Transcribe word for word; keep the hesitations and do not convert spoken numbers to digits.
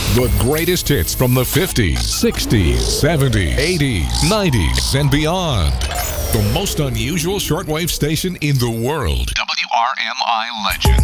The greatest hits from the fifties, sixties, seventies, eighties, nineties, and beyond. The most unusual shortwave station in the world. W R M I Legend.